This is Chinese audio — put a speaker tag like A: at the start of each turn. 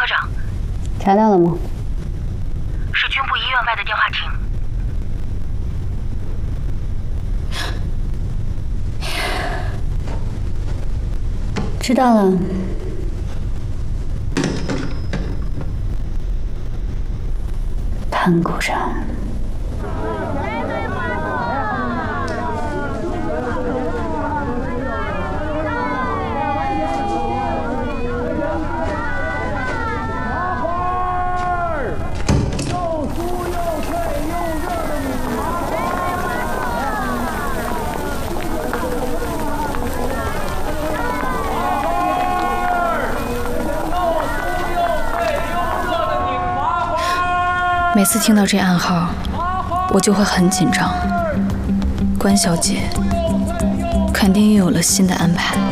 A: 科长。
B: 查到了吗？
A: 是军部医院外的电话亭。
B: 知道了。潘股长。
C: 每次听到这暗号，我就会很紧张。关小姐肯定又有了新的安排。